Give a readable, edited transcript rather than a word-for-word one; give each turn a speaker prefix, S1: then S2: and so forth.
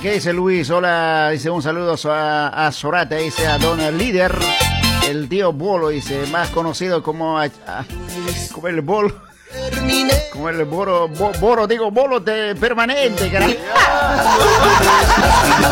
S1: ¿qué dice Luis? Hola, dice un saludo a Sorate, dice a Don Líder, el tío Bolo, dice, más conocido como el Bolo. Como el bolo permanente, carajo.